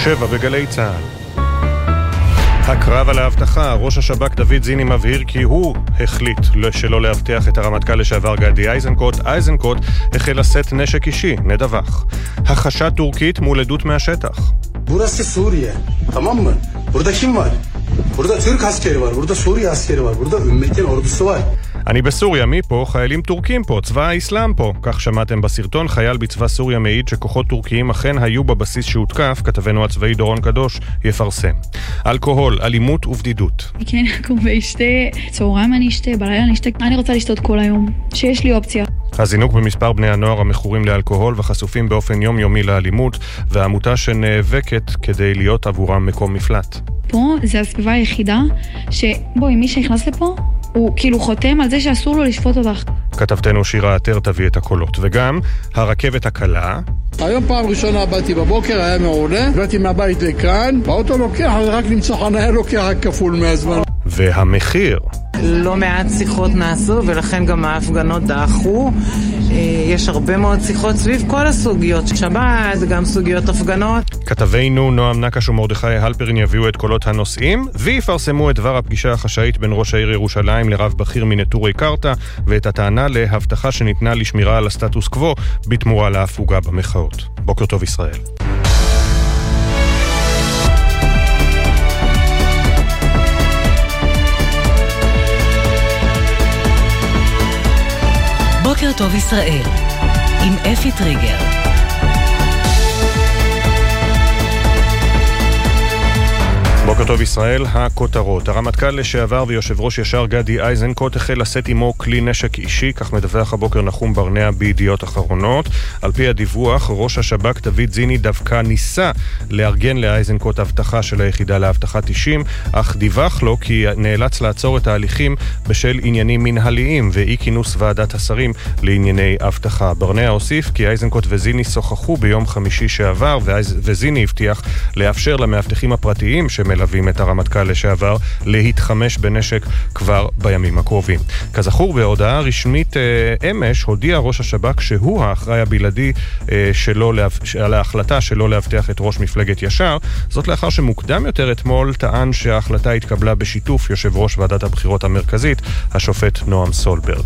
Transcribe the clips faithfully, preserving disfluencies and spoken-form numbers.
שבע בגלי צהל. הקרב על ההבטחה, ראש השב"כ דוד זיני מבהיר כי הוא החליט שלא להבטיח את הרמטכ"ל לשעבר גדי איזנקוט. איזנקוט החל לשאת נשק אישי, נדווח. החשת טורקית מול עדות מהשטח. Burası Suriye, tamam mı? Burada kim var? Burada Türk askeri var, burada Suriye askeri var, burada ümmetin ordusu var. אני בסוריה, מי פה? חיילים טורקים פה, צבא האסלאם פה. כך שמעתם בסרטון. חייל בצבא סוריה מעיד שכוחות טורקיים אכן היו בבסיס שהותקף. כתבנו הצבאי דורון קדוש יפרסם. אלכוהול, אלימות ובדידות. כן, אקום ואשתה, צהריים אני אשתה, בלילה אני אשתה. אני רוצה לשתות כל היום, שיש לי אופציה. הזינוק במספר בני הנוער המכורים לאלכוהול וחשופים באופן יומיומי לאלימות, והעמותה שנאבקת כדי להיות עבורם מקום מפלט. פה זה הסביבה היחידה שבואי, מי שנכנס לפה הוא כאילו חותם על זה שאסור לו לשפוט אותך. כתבתנו שירה עטר תביא את הקולות. וגם הרכבת הקלה. היום פעם ראשונה באתי בבוקר, היה מעולה, באתי מהבית לכאן, באוטו לוקח, רק למצוא חניה לוקח רק כפול מהזמן. והמחיר. לא מעט שיחות נעשו ולכן גם ההפגנות דאחו. יש הרבה מאוד שיחות סביב כל הסוגיות. שבת, גם סוגיות הפגנות. כתבינו נועם נקש ומרדכי הלפרין יביאו את קולות הנושאים ויפרסמו את דבר הפגישה החשאית בין ראש העיר ירושלים לרב בכיר מנטורי קרתא ואת הטענה להבטחה שניתנה לשמירה על הסטטוס קוו בתמורה להפוגה במחאות. בוקר טוב ישראל. בוקר טוב ישראל, עם אפי טריגר. בוקר טוב ישראל, הכותרות. הרמטכ"ל לשעבר ויושב ראש ישר גדי איזנקוט החל לשאת עמו כלי נשק אישי, כך מדווח הבוקר נחום ברנע בידיעות אחרונות. על פי הדיווח, ראש השב"כ דוד זיני דווקא ניסה לארגן לאיזנקוט הבטחה של היחידה להבטחת אישים, אך דיווח לו כי נאלץ לעצור את ההליכים בשל עניינים מנהליים ואי כינוס ועדת השרים לענייני הבטחה. ברנע הוסיף כי איזנקוט וזיני שוחחו ביום חמישי שעבר, וזיני הבטיח לאפשר למאבטחים הפרטיים שמלווים מלווים את הרמטכ"ל לשעבר להתחמש בנשק כבר בימים הקרובים. כזכור, בהודעה רשמית אמש הודיע ראש השב"כ שהוא האחראי הבלעדי שלו על ההחלטה שלא להבטיח את ראש מפלגת ישר. זאת לאחר שמוקדם יותר אתמול טען שההחלטה התקבלה בשיתוף יושב ראש ועדת הבחירות המרכזית, השופט נועם סולברג.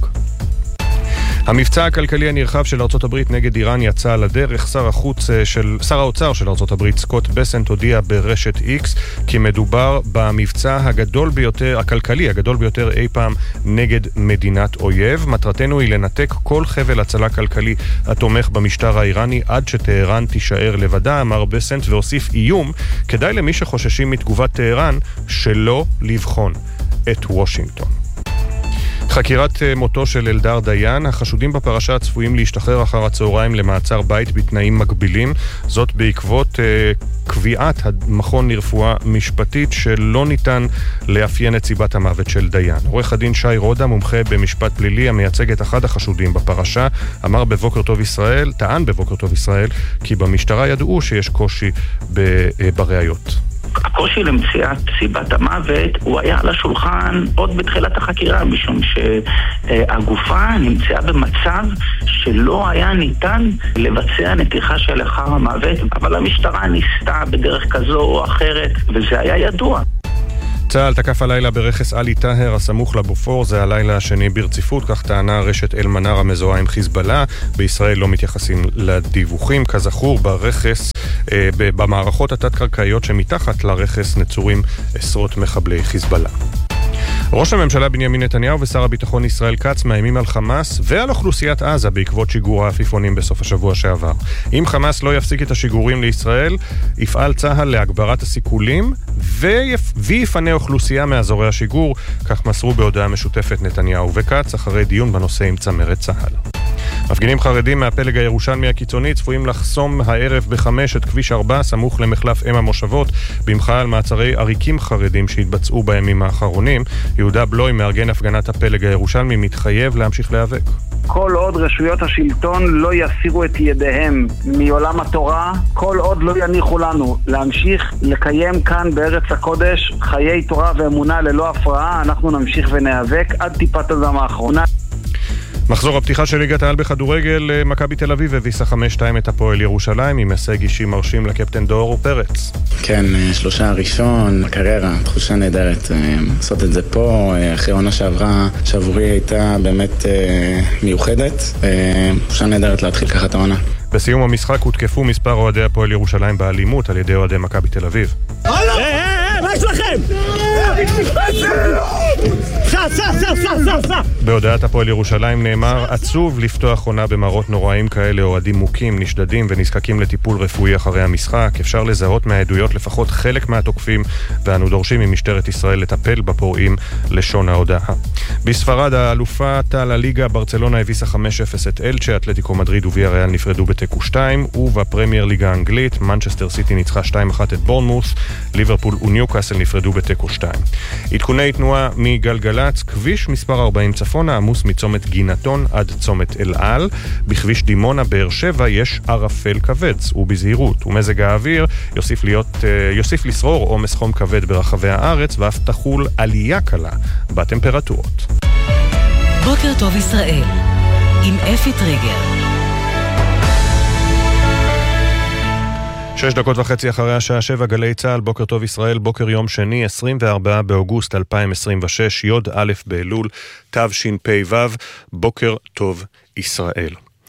המבצע הכלכלי הנרחב של ארצות הברית נגד איראן יצא על הדרך. שר החוץ של, שר האוצר של ארצות הברית סקוט בסנט הודיע ברשת איקס כי מדובר במבצע הגדול ביותר, הכלכלי הגדול ביותר אי פעם נגד מדינת אויב. מטרתנו היא לנתק כל חבל הצלה כלכלי התומך במשטר האיראני עד שטהרן תישאר לבדה, אמר בסנט, והוסיף איום: כדאי למי שחוששים מתגובת טהרן שלא לבחון את וושינגטון. חקירת מותו של אלדר דיין. החשודים בפרשה צפויים להשתחרר אחר הצהריים למעצר בית בתנאים מגבילים, זאת בעקבות uh, קביעת המכון לרפואה משפטית שלא ניתן לאפיין את סיבת המוות של דיין. עורך הדין שי רודה, מומחה במשפט פלילי המייצג את אחד החשודים בפרשה, אמר בבוקר טוב ישראל, טען בבוקר טוב ישראל, כי במשטרה ידעו שיש קושי בראיות. הקושי למציאת סיבת המוות הוא היה על השולחן עוד בתחילת החקירה, משום שהגופה נמצאה במצב שלא היה ניתן לבצע נתיחה שלאחר המוות, אבל המשטרה ניסתה בדרך כזו או אחרת, וזה היה ידוע. צה"ל תקף הלילה ברכס עלי טהר הסמוך לבופור, זה הלילה השני ברציפות, כך טענה רשת אל מנר המזוהה עם חיזבאללה. בישראל לא מתייחסים לדיווחים. כזכור, ברכס, אה, במערכות התת-קרקעיות שמתחת לרכס נצורים עשרות מחבלי חיזבאללה. ראש הממשלה בנימין נתניהו ושר הביטחון ישראל כץ מאיימים על חמאס ועל אוכלוסיית עזה בעקבות שיגור העפיפונים בסוף השבוע שעבר. אם חמאס לא יפסיק את השיגורים לישראל, יפעל צה"ל להגברת הסיכולים ויפ... ויפנה אוכלוסייה מאזורי השיגור, כך מסרו בהודעה משותפת נתניהו וכץ אחרי דיון בנושא עם צמרת צה"ל. מפגינים חרדים מהפלג הירושלמי הקיצוני צפויים לחסום הערב בחמש את כביש ארבע סמוך למחלף אם המושבות במחאה על מעצרי עריקים חרדים שהתבצעו בימים האחרונים. יהודה בלוי, מארגן הפגנת הפלג הירושלמי, מתחייב להמשיך להיאבק. כל עוד רשויות השלטון לא יסירו את ידיהם מעולם התורה, כל עוד לא יניחו לנו להמשיך לקיים כאן בארץ הקודש חיי תורה ואמונה ללא הפרעה, אנחנו נמשיך ונאבק עד טיפת הדם האחרונה. מחזור הפתיחה של ליגת העל בכדורגל, מכבי תל אביב הביסה חמש שתיים את הפועל ירושלים עם הישג אישי מרשים לקפטן דור פרץ. כן, שלושה הראשון, הקריירה, תחושה נהדרת לעשות את זה פה, אחרי עונה שעברה, שעבורי הייתה באמת מיוחדת, תחושה נהדרת להתחיל ככה את העונה. בסיום המשחק הותקפו מספר אוהדי הפועל ירושלים באלימות על ידי אוהדי מכבי תל אביב. הלו! היי, היי, מה יש לכם? סע, סע, סע, סע, סע. בהודעת הפועל ירושלים נאמר, עצוב לפתוח עונה במראות נוראים כאלה, אוהדים מוכים, נשדדים ונזקקים לטיפול רפואי אחרי המשחק. אפשר לזהות מהעדויות לפחות חלק מהתוקפים, ואנו דורשים ממשטרת ישראל לטפל בפורעים, לשון ההודעה. בספרד האלופה תל הליגה, ברצלונה הביסה חמש אפס את אלצ'ה, אתלטיקו מדריד וויאריאל נפרדו בתיקו שתיים, ובפרמייר ליגה האנגלית מנצ'סטר סיטי ניצחה שתיים אחת את בורנמות', ליברפול וניוקאסל נפרדו בתיקו שתיים. עדכוני תנועה מגלגלץ, כביש מספר ארבעים צפונה עמוס מצומת גינתון עד צומת אל-על, בכביש דימונה באר שבע יש ערפל כבד ובזהירות, ומזג האוויר יוסיף להיות יוסיף לשרור עומס חום כבד ברחבי הארץ, ואף תחול עלייה קלה בטמפרטורות. בוקר טוב ישראל עם אפי טריגר. שש דקות וחצי אחרי השעה שבע, גלי צהל, בוקר טוב ישראל, בוקר יום שני, עשרים וארבעה באוגוסט אלפיים עשרים ושש, יוד א' באלול, תשפ"ו, בוקר טוב ישראל.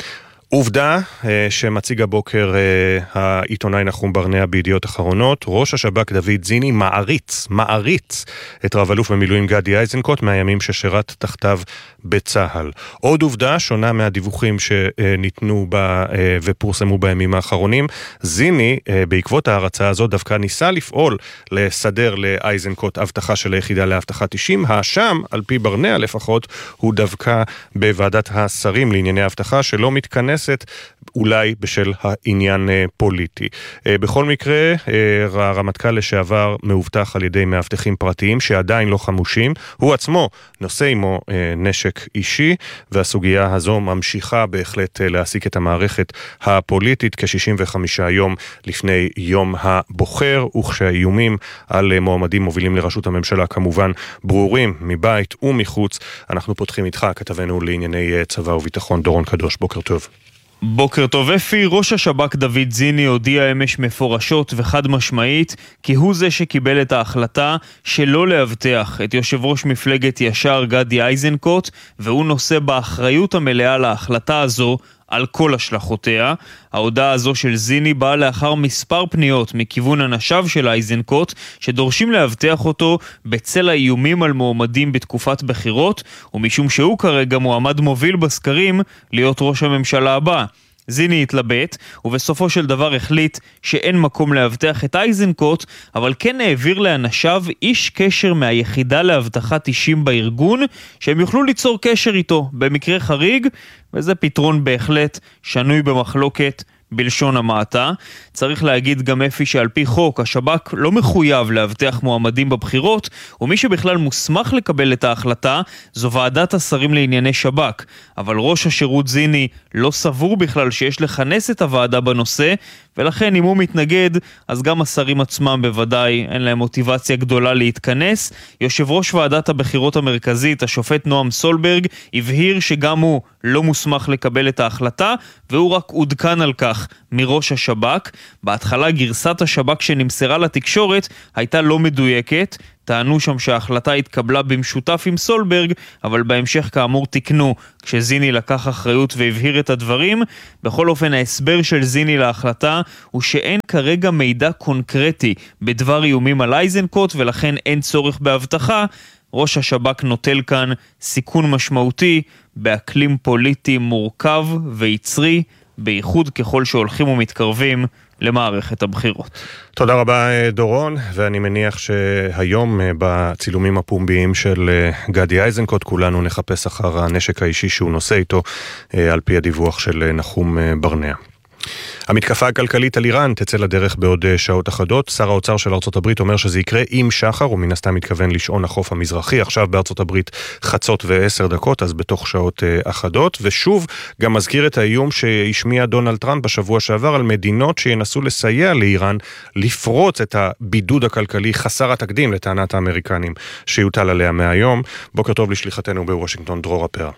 עובדה שמציג הבוקר העיתונאי נחום ברנע בידיעות אחרונות, ראש השב"כ דוד זיני מעריץ, מעריץ את רב אלוף במילואים גדי איזנקוט מהימים ששירת תחתיו בצהל. עוד עובדה שונה מהדיווחים שניתנו בה ופורסמו בימים האחרונים, זיני בעקבות ההרצאה הזאת דווקא ניסה לפעול לסדר לאיזנקוט הבטחה של היחידה להבטחת אישים, האשם על פי ברנע לפחות הוא דווקא בוועדת השרים לענייני הבטחה שלא מתכנס אולי בשל העניין פוליטי. בכל מקרה, הרמטכ"ל לשעבר מאובטח על ידי מאבטחים פרטיים שעדיין לא חמושים, הוא עצמו נושא עמו נשק אישי, והסוגיה הזו ממשיכה בהחלט להעסיק את המערכת הפוליטית כ-שישים וחמישה יום לפני יום הבוחר, וכשהאיומים על מועמדים מובילים לראשות הממשלה כמובן ברורים מבית ומחוץ. אנחנו פותחים איתך, כתבנו לענייני צבא וביטחון דורון קדוש, בוקר טוב. בוקר טוב אפי, ראש השב"כ דוד זיני הודיע אמש מפורשות וחד משמעית כי הוא זה שקיבל את ההחלטה שלא להבטח את יושב ראש מפלגת ישר גדי איזנקוט, והוא נושא באחריות המלאה להחלטה הזו על כל השלכותיה. ההודעה הזו של זיני באה לאחר מספר פניות מכיוון אנשיו של איזנקוט שדורשים להבטח אותו בצל האיומים על מועמדים בתקופת בחירות, ומשום שהוא כרגע מועמד מוביל בסקרים להיות ראש הממשלה הבא. זיני התלבט, ובסופו של דבר החליט שאין מקום להבטח את איזנקוט, אבל כן העביר לאנשיו איש קשר מהיחידה להבטחת אישים בארגון, שהם יוכלו ליצור קשר איתו במקרה חריג, וזה פתרון בהחלט שנוי במחלוקת בלשון המעטה. צריך להגיד גם אפי שעל פי חוק השב"כ לא מחויב להבטח מועמדים בבחירות, ומי שבכלל מוסמך לקבל את ההחלטה זו ועדת השרים לענייני שב"כ, אבל ראש השירות זיני לא סבור בכלל שיש לכנס את הוועדה בנושא, ולכן אם הוא מתנגד אז גם השרים עצמם בוודאי אין להם מוטיבציה גדולה להתכנס. יושב ראש ועדת הבחירות המרכזית השופט נועם סולברג הבהיר שגם הוא לא מוסמך לקבל את ההחלטה, והוא רק עודכן על כך מראש השב"כ. בהתחלה גרסת השב"כ שנמסרה לתקשורת הייתה לא מדויקת, טענו שם שההחלטה התקבלה במשותף עם סולברג, אבל בהמשך כאמור תקנו כשזיני לקח אחריות והבהיר את הדברים. בכל אופן ההסבר של זיני להחלטה הוא שאין כרגע מידע קונקרטי בדבר איומים על איזנקוט, ולכן אין צורך בהבטחה. ראש השב"כ נוטל כאן סיכון משמעותי באקלים פוליטי מורכב ויצרי, בייחוד ככל שהולכים ומתקרבים למערכת הבחירות. תודה רבה דורון, ואני מניח שהיום בצילומים הפומביים של גדי איזנקוט כולנו נחפש אחר הנשק האישי שהוא נושא איתו, על פי הדיווח של נחום ברנע. המתקפה הכלכלית על איראן תצא לדרך בעוד שעות אחדות. שר האוצר של ארצות הברית אומר שזה יקרה עם שחר, ומן הסתם מתכוון לשעון החוף המזרחי. עכשיו בארצות הברית חצות ועשר דקות, אז בתוך שעות אחדות. ושוב גם מזכיר את האיום שהשמיע דונלד טראמפ בשבוע שעבר על מדינות שינסו לסייע לאיראן לפרוץ את הבידוד הכלכלי חסר התקדים לטענת האמריקנים שיוטל עליה מהיום. בוקר טוב לשליחתנו בוושינגטון דרור הפרה.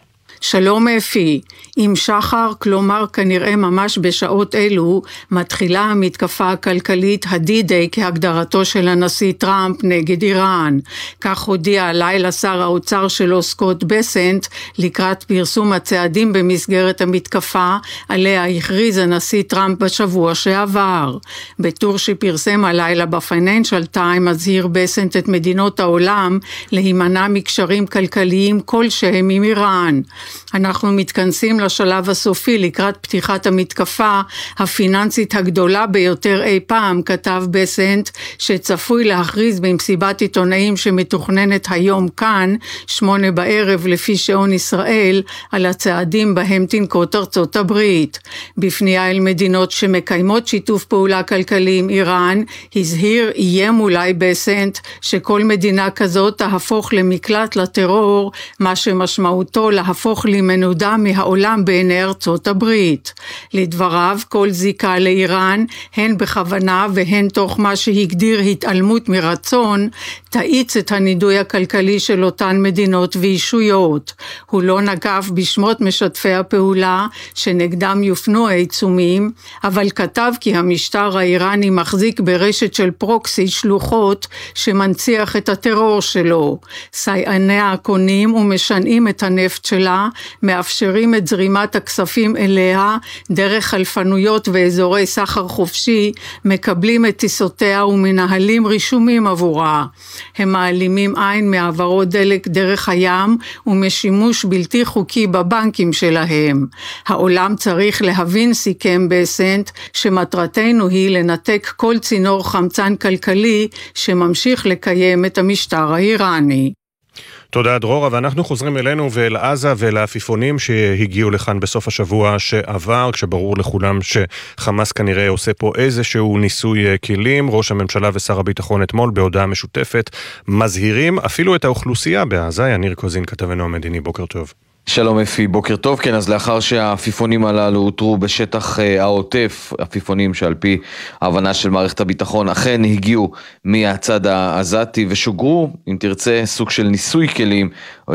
שלום אפי, עם שחר, כלומר כנראה ממש בשעות אלו, מתחילה המתקפה הכלכלית הדי-דיי כהגדרתו של הנשיא טראמפ נגד איראן. כך הודיע הלילה שר האוצר שלו סקוט בסנט לקראת פרסום הצעדים במסגרת המתקפה עליה הכריז הנשיא טראמפ בשבוע שעבר. בטור שפרסם הלילה בפייננשל טיים הזהיר בסנט את מדינות העולם להימנע מקשרים כלכליים כלשהם עם איראן. אנחנו מתכנסים לשלב הסופי לקראת פתיחת המתקפה הפיננסית הגדולה ביותר אי פעם, כתב בסנט, שצפוי להכריז במסיבת עיתונאים שמתוכננת היום כאן, שמונה בערב לפי שעון ישראל, על הצעדים בהם תנקוט ארצות הברית. בפנייה אל מדינות שמקיימות שיתוף פעולה כלכלי עם איראן, הזהיר איים אולי בסנט שכל מדינה כזאת תהפוך למקלט לטרור, מה שמשמעותו להפוך למנודה מהעולם בעיני ארצות הברית. לדבריו, כל זיקה לאיראן, הן בכוונה והן תוך מה שהגדיר התעלמות מרצון, תאיץ את הנידוי הכלכלי של אותן מדינות וישויות. הוא לא נקב בשמות משתפי הפעולה שנגדם יופנו העיצומים, אבל כתב כי המשטר האיראני מחזיק ברשת של פרוקסי שלוחות שמנציח את הטרור שלו. סייעניה קונים ומשנעים את הנפט שלה, מאפשרים את זרימת הכספים אליה, דרך חלפנויות ואזורי סחר חופשי, מקבלים את טיסותיה ומנהלים רישומים עבורה. הם מעלימים עין מעברות דלק דרך הים ומשימוש בלתי חוקי בבנקים שלהם. העולם צריך להבין, סיכם בסנט, שמטרתנו היא לנתק כל צינור חמצן כלכלי שממשיך לקיים את המשטר האיראני. תודה דרורה, ואנחנו חוזרים אלינו ואל עזה ואל העפיפונים שהגיעו לכאן בסוף השבוע שעבר, כשברור לכולם שחמאס כנראה עושה פה איזשהו ניסוי כלים. ראש הממשלה ושר הביטחון אתמול בהודעה משותפת מזהירים אפילו את האוכלוסייה בעזה. יניר קוזין, כתבנו המדיני, בוקר טוב. שלום אפי, בוקר טוב. כן, אז לאחר שהעפיפונים הללו הותרו בשטח העוטף, עפיפונים שעל פי ההבנה של מערכת הביטחון אכן הגיעו מהצד העזתי ושוגרו, אם תרצה, סוג של ניסוי כלים,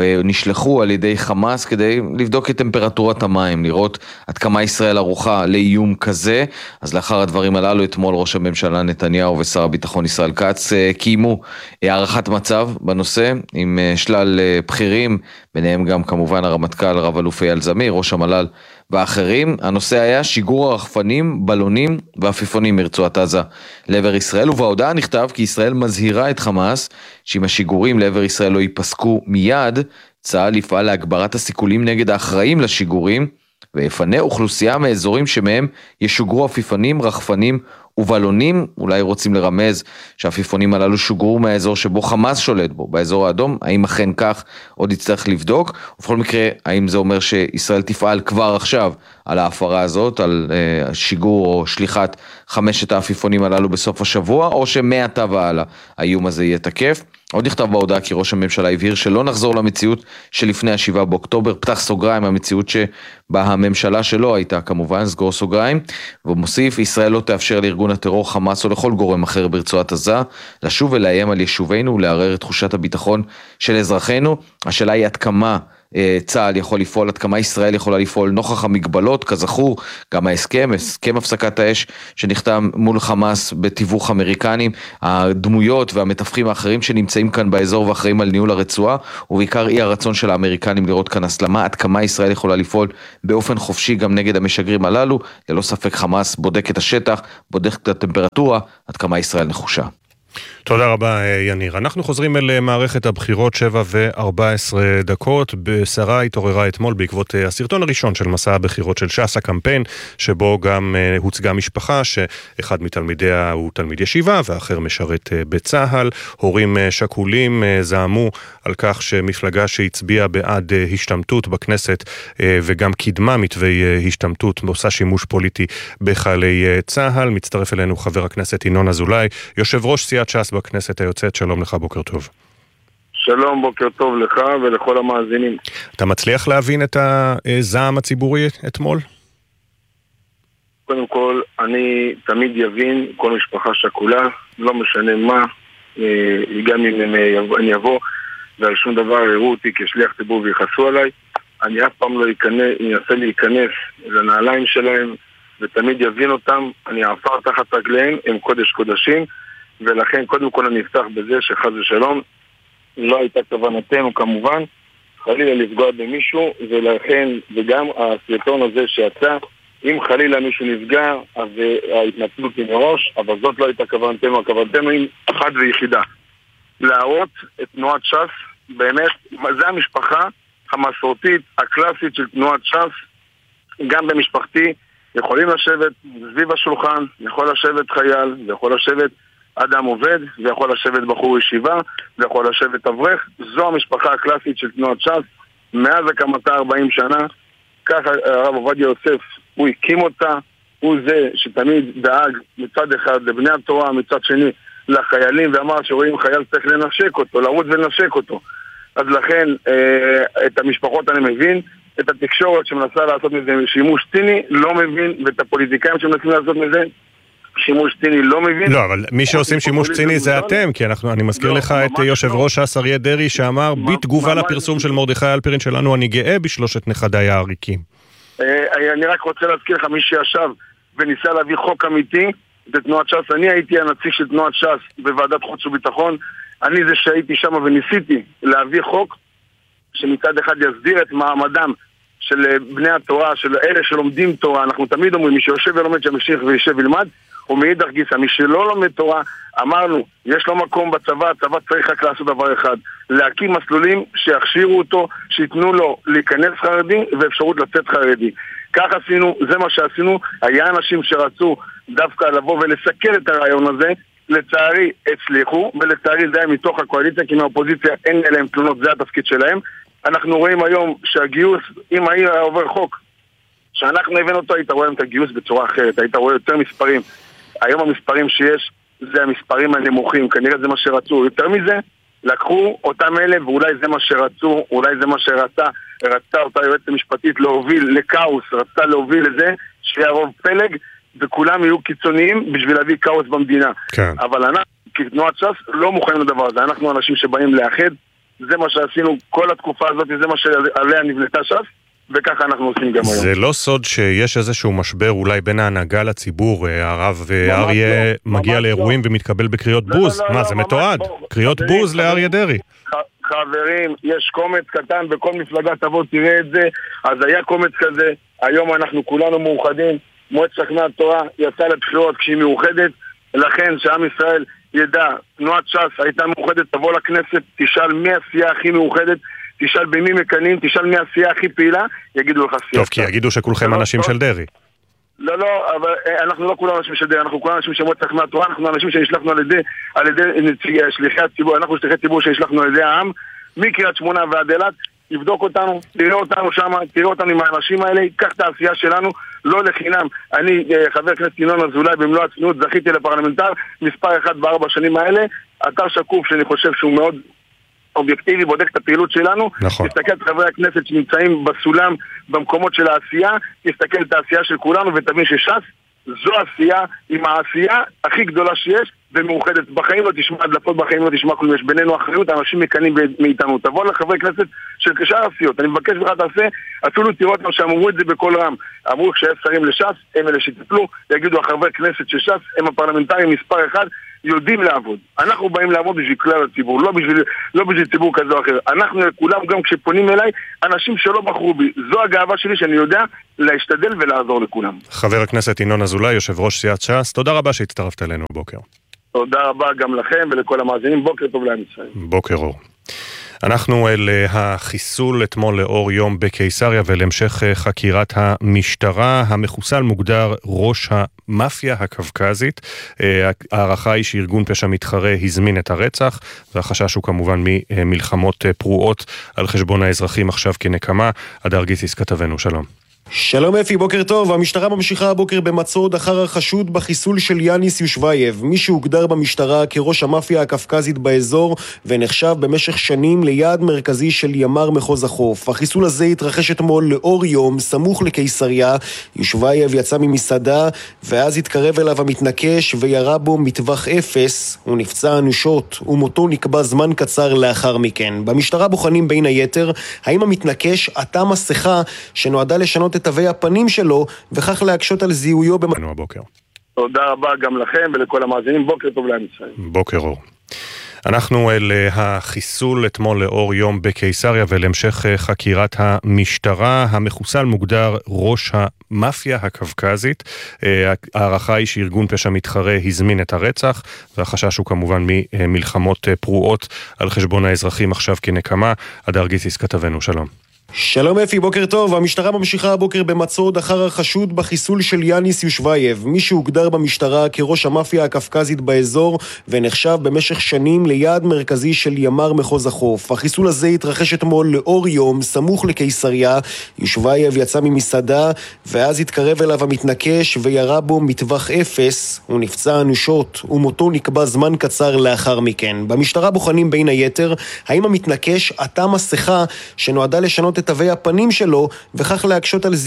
נשלחו על ידי חמאס כדי לבדוק את טמפרטורת המים, לראות עד כמה ישראל ערוכה לאיום כזה. אז לאחר הדברים הללו, אתמול ראש הממשלה נתניהו ושר הביטחון ישראל כץ קיימו הערכת מצב בנושא עם שלל בכירים, ביניהם גם כמובן הרמטכ"ל רב אלוף אייל זמיר, ראש המל"ל ואחרים. הנושא היה שיגור הרחפנים, בלונים ועפיפונים מרצועת עזה לעבר ישראל, ובהודעה נכתב כי ישראל מזהירה את חמאס שאם השיגורים לעבר ישראל לא ייפסקו מיד, צה"ל יפעל להגברת הסיכולים נגד האחראים לשיגורים ויפנה אוכלוסייה מאזורים שמהם ישוגרו עפיפונים, רחפנים ובלונים. אולי רוצים לרמז שהעפיפונים הללו שוגרו מהאזור שבו חמאס שולט בו, באזור האדום. האם אכן כך? עוד יצטרך לבדוק. ובכל מקרה, האם זה אומר שישראל תפעל כבר עכשיו על ההפרה הזאת, על uh, שיגור או שליחת חמשת העפיפונים הללו בסוף השבוע, או שמעתה והלאה האיום הזה יהיה תקף? עוד נכתב בהודעה כי ראש הממשלה הבהיר שלא נחזור למציאות שלפני השבעה באוקטובר, פתח סוגריים, המציאות שבה הממשלה שלו הייתה כמובן, סגור סוגריים, ומוסיף, ישראל לא תאפשר לארגון הטרור חמאס או לכל גורם אחר ברצועת עזה, לשוב ולאיים על יישובינו ולערער את תחושת הביטחון של אזרחינו. השאלה היא עד כמה צה"ל יכול לפעול, עד כמה ישראל יכולה לפעול נוכח המגבלות. כזכור, גם ההסכם, הסכם הפסקת האש שנחתם מול חמאס בתיווך אמריקנים, הדמויות והמתווכים האחרים שנמצאים כאן באזור ואחראים על ניהול הרצועה, ובעיקר אי הרצון של האמריקנים לראות כאן הסלמה, עד כמה ישראל יכולה לפעול באופן חופשי גם נגד המשגרים הללו. ללא ספק חמאס בודק את השטח, בודק את הטמפרטורה, עד כמה ישראל נחושה. תודה רבה יניר. אנחנו חוזרים אל מערכת הבחירות, שבע וארבע עשרה דקות. בסערה התעוררה אתמול בעקבות הסרטון הראשון של מסע הבחירות של ש"ס, הקמפיין, שבו גם הוצגה משפחה שאחד מתלמידיה הוא תלמיד ישיבה ואחר משרת בצה"ל. הורים שכולים זעמו על כך שמפלגה שהצביעה בעד השתמטות בכנסת וגם קידמה מתווי השתמטות עושה שימוש פוליטי בחיילי צה"ל. מצטרף אלינו חבר הכנסת ינון אזולאי, יושב ראש סיעת ש"ס בכנסת היוצאת. שלום לך, בוקר טוב. שלום, בוקר טוב לך ולכל המאזינים. אתה מצליח להבין את הזעם הציבורי אתמול? קודם כל, אני תמיד יבין כל משפחה שכולה, לא משנה מה, גם אם אני אבוא ועל שום דבר יראו אותי כשליח ציבור ויחסו עליי, אני אף פעם לא אנסה להיכנס לנעליים שלהם, ותמיד יבין אותם, אני אעפר תחת רגליהם, הם קודש קודשים, ולכן קודם כל אני אפתח בזה שחס ושלום, לא הייתה כוונתנו כמובן, חלילה לפגוע במישהו, ולכן, וגם הסרטון הזה שיצא, אם חלילה מישהו נפגע, אז ההתנצלות היא מראש, אבל זאת לא הייתה כוונתנו, הכוונתנו היא אחת ויחידה. להראות את תנועת ש"ס, באמת, זה המשפחה המסורתית, הקלאסית של תנועת ש"ס, גם במשפחתי, יכולים לשבת סביב השולחן, יכול לשבת חייל, יכול לשבת אדם עובד, ויכול לשבת בחור ישיבה, ויכול לשבת אברך. זו המשפחה הקלאסית של תנועת ש"ס, מאז הקמתה ארבעים שנה, ככה הרב עובדיה יוסף, הוא הקים אותה, הוא זה שתמיד דאג מצד אחד לבני התורה, מצד שני לחיילים, ואמר שרואים חייל צריך לנשק אותו, לרוץ ולנשק אותו. אז לכן, אה, את המשפחות אני מבין, את התקשורת שמנסה לעשות מזה שימוש ציני, לא מבין, ואת הפוליטיקאים שמנסים לעשות מזה שימוש ציני, לא מבין. לא, אבל מי שעושים שימוש ציני זה אתם, כי אנחנו, אני מזכיר לך את יושב ראש ש"ס אריה דרעי, שאמר, בתגובה לפרסום של מרדכי אלפרין שלנו, אני גאה בשלושת נכדיי העריקים. אני רק רוצה להזכיר לך, מי שישב וניסה להביא חוק אמיתי, זה תנועת ש"ס. אני הייתי הנציג של תנועת ש"ס בוועדת חוץ וביטחון, אני זה שהייתי שם וניסיתי להביא חוק שמצד אחד יסדיר את מעמדם של בני התורה, של אלה שלומדים תורה. אנחנו תמיד אומרים, מי שיושב ולומד שמשיך וישב ולמד, ומאידך גיסא, מי שלא לומד תורה, אמרנו, יש לו מקום בצבא, הצבא צריך רק לעשות דבר אחד, להקים מסלולים שיכשירו אותו, שיתנו לו להיכנס חרדי ואפשרות לצאת חרדי. כך עשינו, זה מה שעשינו. היה אנשים שרצו דווקא לבוא ולסכל את הרעיון הזה, לצערי הצליחו, ולצערי זה היה מתוך הקואליציה, כי מהאופוזיציה אין אליהם תלונות, זה התפקיד שלהם. אנחנו רואים היום שהגיוס, אם היה עובר חוק, שאנחנו הבאנו אותו, היית רואה את הגיוס בצורה אחרת, היית רואה יותר מספרים. היום המספרים שיש, זה המספרים הנמוכים, כנראה זה מה שרצו. יותר מזה, לקחו אותם אלה, ואולי זה מה שרצו, אולי זה מה שרצה, רצתה אותה יועצת המשפטית להוביל לקאוס, רצתה להוביל לזה שיהיה רוב פלג, וכולם יהיו קיצוניים בשביל להביא כאוס במדינה. כן. אבל אנחנו, כתנועת ש"ס, לא מוכנים לדבר הזה. אנחנו אנשים שבאים לאחד, זה מה שעשינו כל התקופה הזאת, זה מה שעליה נבנתה ש"ס, וככה אנחנו עושים גם היום. זה לא סוד שיש איזשהו משבר אולי בין ההנהגה לציבור, הרב אריה מגיע לאירועים ומתקבל בקריאות בוז, מה זה מתועד? קריאות בוז לאריה דרעי. חברים, יש קומץ קטן בכל מפלגה, תבוא תראה את זה, אז היה קומץ כזה, היום אנחנו כולנו מאוחדים, מועצת חכמי התורה יצאה לבחירות כשהיא מאוחדת, לכן שעם ישראל ידע, תנועת ש"ס הייתה מאוחדת, תבוא לכנסת, תשאל מי הסיעה הכי מאוחדת, תשאל במי מקנים, תשאל מי הסיעה הכי פעילה, יגידו לך סיעה. טוב, כי יגידו שכולכם אנשים של דרעי. לא, לא, אבל אנחנו לא כולנו אנשים של דרעי, אנחנו כולנו אנשים שמועצת חכמי התורה, אנחנו אנשים שנשלחנו על ידי, על ידי שליחי הציבור, אנחנו שליחי ציבור שנשלחנו על ידי העם, מקריית שמונה ועד אילת, יבדוק אותנו, תראה אותנו שם, תראה אותנו עם האנשים האלה, קח את העשייה שלנו, לא לחינם. אני, חבר הכנסת ינון אזולאי, במלוא הצניעות, זכיתי לפרלמנטר, מספר אחד בארבע שנים האלה, אתר שקוף שאני חושב שהוא מאוד אובייקטיבי, בודק את הפעילות שלנו, נכון. תסתכל את חברי הכנסת שנמצאים בסולם, במקומות של העשייה, תסתכל את העשייה של כולנו ותבין שש"ס, זו העשייה עם העשייה הכי גדולה שיש, ומאוחדת. בחיים לא תשמע הדלפות, בחיים לא תשמע כלום, יש בינינו אחריות, אנשים מקנים מאיתנו. תבוא לחברי כנסת של כשאר עשיות, אני מבקש לך תעשה, אפילו תראו אותם שאמרו את זה בכל רם, אמרו כשהיה שרים לש"ס, הם אלה שטיפלו, יגידו החברי כנסת של ש"ס, הם הפרלמנטרים מספר אחד, יודעים לעבוד. אנחנו באים לעבוד בשביל כלל הציבור, לא בשביל, לא בשביל ציבור כזה או אחר. אנחנו כולם, גם כשפונים אליי, אנשים שלא בחרו בי. זו הגאווה שלי שאני יודע להשתדל ולעזור לכולם. חבר הכנסת ינון אזולאי, יושב ראש סיעת ש"ס, תודה רבה שהצטרפת אלינו בבוקר. תודה רבה גם לכם ולכל המאזינים. בוקר טוב לעם ישראל. בוקר אור. אנחנו אל החיסול אתמול לאור יום בקיסריה ולהמשך חקירת המשטרה. המחוסל מוגדר ראש המאפיה הקווקזית. הערכה היא שארגון פשע מתחרה הזמין את הרצח, והחשש הוא כמובן ממלחמות פרועות על חשבון האזרחים עכשיו כנקמה. הדר גיסיס כתבנו, שלום. שלום אפי, בוקר טוב. המשטרה ממשיכה הבוקר במצוד אחר החשוד בחיסול של יאניס יושבייב, מי שהוגדר במשטרה כראש המאפיה הקפקזית באזור ונחשב במשך שנים ליעד מרכזי של ימ"ר מחוז החוף. החיסול הזה התרחש אתמול לאור יום סמוך לקיסריה. יושבייב יצא ממסעדה ואז התקרב אליו המתנקש וירה בו מטווח אפס. הוא נפצע אנושות ומותו נקבע זמן קצר לאחר מכן. במשטרה בוחנים בין היתר האם המתנקש עטה מסכה שנועדה לשנות את תווי הפנים שלו, וכך להקשות על זיהויו במנו הבוקר. תודה רבה גם לכם ולכל המאזינים, בוקר טוב לעם ישראל. בוקר אור. אנחנו אל החיסול אתמול לאור יום בקיסריה ולהמשך חקירת המשטרה. המחוסל מוגדר ראש המאפיה הקווקזית. הערכה היא שארגון פשע מתחרה הזמין את הרצח, והחשש הוא כמובן ממלחמות פרועות על חשבון האזרחים עכשיו כנקמה. הדר גיציס כתבנו, שלום. שלום אפי, בוקר טוב. המשטרה ממשיכה הבוקר במצוד אחר החשוד בחיסול של יאניס יושבייב, מי שהוגדר במשטרה כראש המאפיה הקפקזית באזור ונחשב במשך שנים ליעד מרכזי של ימ"ר מחוז החוף. החיסול הזה התרחש אתמול לאור יום סמוך לקיסריה. יושבייב יצא ממסעדה ואז התקרב אליו המתנקש וירה בו מטווח אפס. הוא נפצע אנושות ומותו נקבע זמן קצר לאחר מכן. במשטרה בוחנים בין היתר האם המתנקש עטה מסכה שנועדה לשנות את תווי הפנים שלו, וכך להקשות על